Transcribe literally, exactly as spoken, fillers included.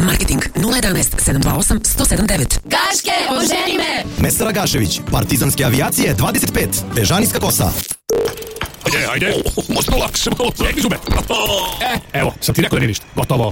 Marketing nula jedanaest sedam dva osam sto sedam devet. Gaške, oženi me! Mesara Gašević, Partizanske avijacije dvadeset pet, Bežanijska kosa. Ajde, ajde, možda lakše, malo, pregni zube. E, evo, sam ti rekao da nije ništa, gotovo.